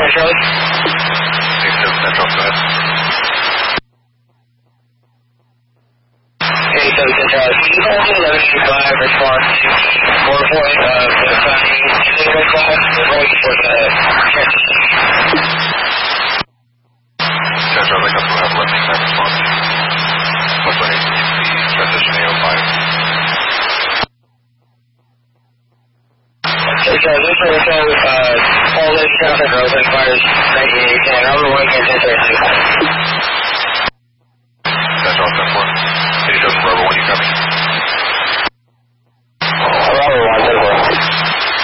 Charlie? 87 Central, go ahead. 87 Charlie. Can you call me 1185 response to 4 point of the Sunday Red Class? We're waiting for the transmission. Central, I think I'm going to have 1185 response.